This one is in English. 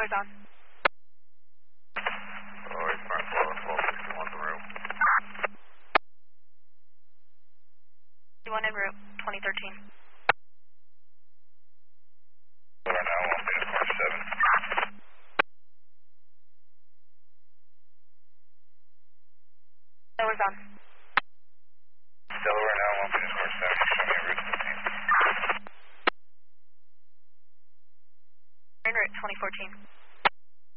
Tower's on. Alright, fine, 1261 the route. You want en route, 2013. Tower now, 1 7. Tower's on. Delaware now, 1 7. Show me route 15. En route, 2014.